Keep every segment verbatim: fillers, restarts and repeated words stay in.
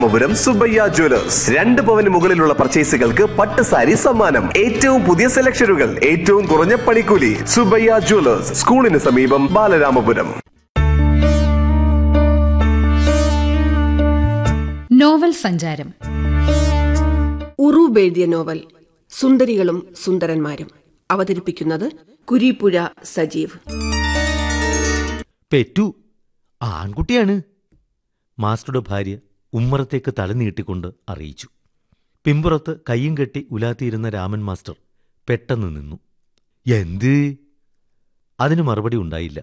Balaramapuram Subbaiah Jewellers. രണ്ട് പവന് മുകളിലുള്ള പർച്ചേസുകൾക്ക് പട്ട് സാരി സമ്മാനം. ഏറ്റവും പുതിയ സെലക്ഷനുകൾ, ഏറ്റവും കുറഞ്ഞ പണിക്കൂലി. സുബ്ബയ്യ ജ്വല്ലേഴ്സ്, സ്കൂളിന് സമീപം, ബാലരാമപുരം. നോവൽ സഞ്ചാരം. ഉറൂബ് എഴുതിയ നോവൽ സുന്ദരികളും സുന്ദരന്മാരും. അവതരിപ്പിക്കുന്നത് കുരീപ്പുഴ സജീവ്. പെറ്റു ആൺകുട്ടിയാണ്. മാസ്റ്ററുടെ ഭാര്യ ഉമ്മറത്തേക്ക് തല നീട്ടിക്കൊണ്ട് അറിയിച്ചു. പിമ്പുറത്ത് കയ്യും കെട്ടി ഉലാത്തിയിരുന്ന രാമൻ മാസ്റ്റർ പെട്ടെന്ന് നിന്നു. എന്ത്? അതിന് മറുപടി ഉണ്ടായില്ല.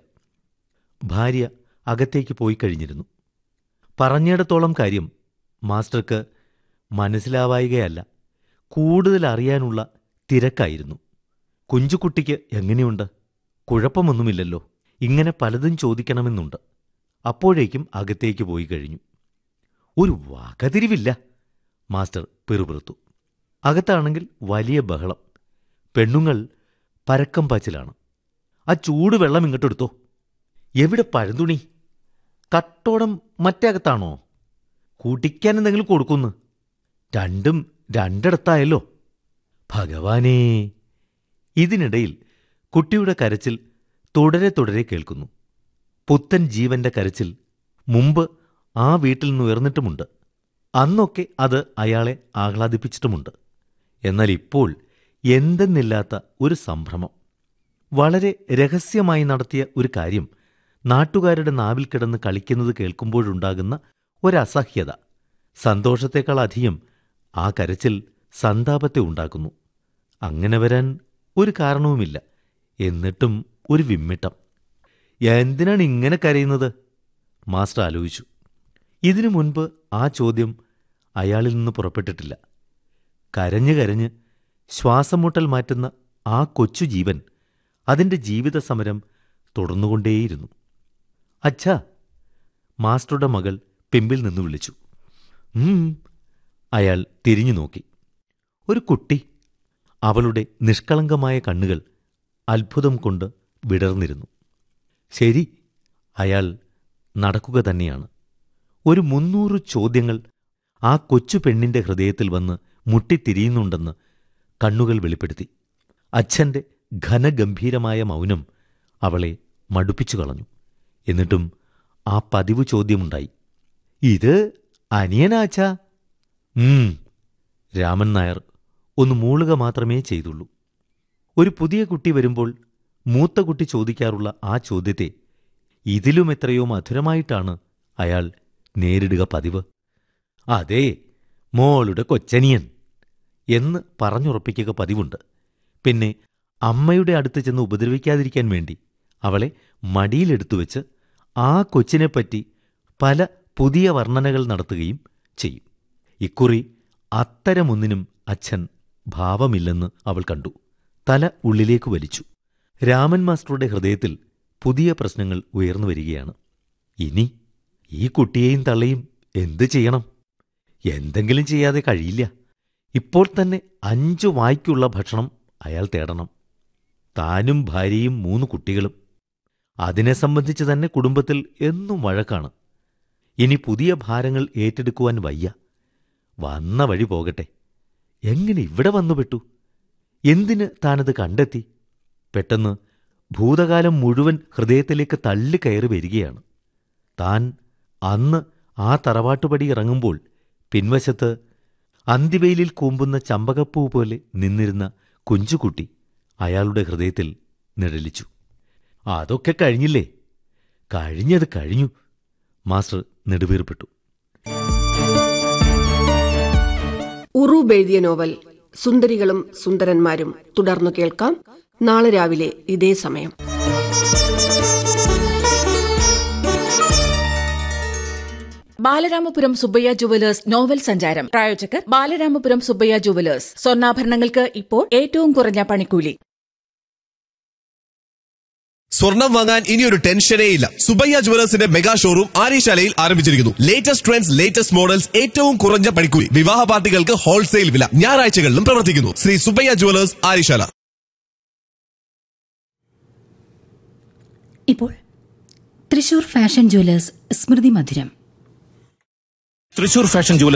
ഭാര്യ അകത്തേക്ക് പോയി കഴിഞ്ഞിരുന്നു. പറഞ്ഞിടത്തോളം കാര്യം മാസ്റ്റർക്ക് മനസ്സിലാവായികയല്ല, കൂടുതൽ അറിയാനുള്ള തിരക്കായിരുന്നു. കുഞ്ചുകുട്ടിക്ക് എങ്ങനെയുണ്ട്? കുഴപ്പമൊന്നുമില്ലല്ലോ. ഇങ്ങനെ പലതും ചോദിക്കണമെന്നുണ്ട്. അപ്പോഴേക്കും അകത്തേക്ക് പോയി കഴിഞ്ഞു. ഒരു വകതിരിവില്ല. മാസ്റ്റർ പിറുപിറുത്തു. അകത്താണെങ്കിൽ വലിയ ബഹളം. പെണ്ണുങ്ങൾ പരക്കം പാച്ചിലാണ്. ആ ചൂട് വെള്ളം ഇങ്ങോട്ടെടുത്തോ. എവിടെ പഴന്തുണി? കട്ടോടം മറ്റേ അകത്താണോ? കുടിക്കാൻ എന്തെങ്കിലും കൊടുക്കുന്നു. രണ്ടും രണ്ടിടത്തായല്ലോ. ഭഗവാനേ! ഇതിനിടയിൽ കുട്ടിയുടെ കരച്ചിൽ തുടരെ തുടരെ കേൾക്കുന്നു. പുത്തൻ ജീവന്റെ കരച്ചിൽ മുമ്പ് ആ വീട്ടിൽ നിന്ന് ഉയർന്നിട്ടുമുണ്ട്. അന്നൊക്കെ അത് അയാളെ ആഹ്ലാദിപ്പിച്ചിട്ടുമുണ്ട്. എന്നാൽ ഇപ്പോൾ എന്തെന്നില്ലാത്ത ഒരു സംഭ്രമം. വളരെ രഹസ്യമായി നടത്തിയ ഒരു കാര്യം നാട്ടുകാരുടെ നാവിൽ കിടന്ന് കളിക്കുന്നത് കേൾക്കുമ്പോഴുണ്ടാകുന്ന ഒരസഹ്യത. സന്തോഷത്തേക്കാളധികം ആ കരച്ചിൽ സന്താപത്തെ ഉണ്ടാക്കുന്നു. അങ്ങനെ വരാൻ ഒരു കാരണവുമില്ല. എന്നിട്ടും ഒരു വിമ്മിട്ടം. എന്തിനാണ് ഇങ്ങനെ കരയുന്നത്? മാസ്റ്റർ ആലോചിച്ചു. ഇതിനു മുൻപ് ആ ചോദ്യം അയാളിൽ നിന്ന് പുറപ്പെട്ടിട്ടില്ല. കരഞ്ഞ് കരഞ്ഞ് ശ്വാസം മുട്ടൽ മാറ്റുന്ന ആ കൊച്ചു ജീവൻ അതിൻ്റെ ജീവിത സമരം തുടർന്നുകൊണ്ടേയിരുന്നു. അച്ഛാ! മാസ്റ്ററുടെ മകൾ പിമ്പിൽ നിന്ന് വിളിച്ചു. ഉം അയാൾ തിരിഞ്ഞു നോക്കി. ഒരു കുട്ടി. അവളുടെ നിഷ്കളങ്കമായ കണ്ണുകൾ അത്ഭുതം കൊണ്ട് വിടർന്നിരുന്നു. ശരി, അയാൾ നടക്കുക തന്നെയാണ്. ഒരു മുന്നൂറ് ചോദ്യങ്ങൾ ആ കൊച്ചു പെണ്ണിൻ്റെ ഹൃദയത്തിൽ വന്ന് മുട്ടിത്തിരിയുന്നുണ്ടെന്ന് കണ്ണുകൾ വെളിപ്പെടുത്തി. അച്ഛൻ്റെ ഘനഗംഭീരമായ മൗനം അവളെ മടുപ്പിച്ചു കളഞ്ഞു. എന്നിട്ടും ആ പതിവ് ചോദ്യമുണ്ടായി. ഇത് അനിയനാച്ചാ? ഉം രാമൻ നായർ ഒന്ന് മൂളുക മാത്രമേ ചെയ്തുള്ളൂ. ഒരു പുതിയ കുട്ടി വരുമ്പോൾ മൂത്ത കുട്ടി ചോദിക്കാറുള്ള ആ ചോദ്യത്തെ ഇതിലും എത്രയോ മധുരമായിട്ടാണ് അയാൾ നേരിടുക പതിവ്. അതേ, മോളുടെ കൊച്ചനിയൻ എന്ന് പറഞ്ഞുറപ്പിക്കുക പതിവുണ്ട്. പിന്നെ അമ്മയുടെ അടുത്ത് ചെന്ന് ഉപദ്രവിക്കാതിരിക്കാൻ വേണ്ടി അവളെ മടിയിലെടുത്തുവെച്ച് ആ കൊച്ചിനെപ്പറ്റി പല പുതിയ വർണ്ണനകൾ നടത്തുകയും ചെയ്യും. ഇക്കുറി അത്തരമൊന്നിനും അച്ഛൻ ഭാവമില്ലെന്ന് അവൾ കണ്ടു. തല ഉള്ളിലേക്ക് വലിച്ചു. രാമൻ മാസ്റ്ററുടെ ഹൃദയത്തിൽ പുതിയ പ്രശ്നങ്ങൾ ഉയർന്നു വരികയാണ്. ഇനി ഈ കുട്ടിയെയും തള്ളയും എന്തു ചെയ്യണം? എന്തെങ്കിലും ചെയ്യാതെ കഴിയില്ല. ഇപ്പോൾ തന്നെ അഞ്ചു വായ്ക്കുള്ള ഭക്ഷണം അയാൾ തേടണം. താനും ഭാര്യയും മൂന്ന് കുട്ടികളും. അതിനെ സംബന്ധിച്ച് തന്നെ കുടുംബത്തിൽ എന്നും വഴക്കാണ്. ഇനി പുതിയ ഭാരങ്ങൾ ഏറ്റെടുക്കുവാൻ വയ്യ. വന്ന വഴി പോകട്ടെ. എങ്ങനെ ഇവിടെ വന്നുപെട്ടു? എന്തിന് താനത് കണ്ടെത്തി? പെട്ടെന്ന് ഭൂതകാലം മുഴുവൻ ഹൃദയത്തിലേക്ക് തള്ളിക്കയറി വരികയാണ്. താൻ അന്ന് ആ തറവാട്ടുപടി ഇറങ്ങുമ്പോൾ പിൻവശത്ത് അന്തിവെയിലിൽ കൂമ്പുന്ന ചമ്പകപ്പൂ പോലെ നിന്നിരുന്ന കുഞ്ചുകുട്ടി അയാളുടെ ഹൃദയത്തിൽ നിഴലിച്ചു. അതൊക്കെ കഴിഞ്ഞില്ലേ? കഴിഞ്ഞത് കഴിഞ്ഞു. മാസ്റ്റർ നെടുവീർപ്പെട്ടു. ഉറൂബ് എഴുതിയ നോവൽ സുന്ദരികളും സുന്ദരന്മാരും തുടർന്നു കേൾക്കാം നാളെ രാവിലെ ഇതേ സമയം. ബാലരാമപുരം സുബ്ബയ്യ ജുവലേഴ്സ് നോവൽ സഞ്ചാരം. പ്രായോജകർ ബാലരാമപുരം സുബ്ബയ്യ ജുവലേഴ്സ്. സ്വർണ്ണാഭരണങ്ങൾക്ക് ഇപ്പോൾ ഏറ്റവും കുറഞ്ഞ പണിക്കൂലി. സ്വർണം വാങ്ങാൻ ഇനിയൊരു ടെൻഷനേ ഇല്ല. സുബ്ബയ്യ ജുവലേഴ്സിന്റെ മെഗാ ഷോറൂം ആര്യശാലയിൽ ആരംഭിച്ചിരിക്കുന്നു. ലേറ്റസ്റ്റ് ട്രെൻഡ്സ്, ലേറ്റസ്റ്റ് മോഡൽസ്, ഏറ്റവും കുറഞ്ഞ പണിക്കൂലി. വിവാഹ പാർട്ടികൾക്ക് ഹോൾസെയിൽ വില. ഞായറാഴ്ചകളിലും പ്രവർത്തിക്കുന്നു. ശ്രീ സുബ്ബയ്യ ജുവലേഴ്സ്, ആര്യശാല. ഇപ്പോൾ തൃശൂർ ഫാഷൻ ജുവലേഴ്സ് സ്മൃതി മധുരം. Thrissur fashion jewellers